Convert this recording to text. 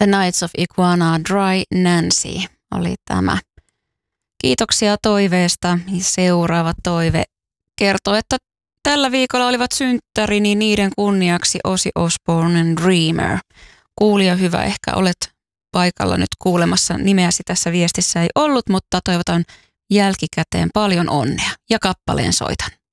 The Nights of Iguana, Dry Nancy oli tämä. Kiitoksia toiveesta. Seuraava toive kertoo, että tällä viikolla olivat synttäri, niin niiden kunniaksi Ozzy Osbournen Dreamer. Kuulija hyvä, ehkä olet paikalla nyt kuulemassa. Nimeäsi tässä viestissä ei ollut, mutta toivotan jälkikäteen paljon onnea ja kappaleen soitan.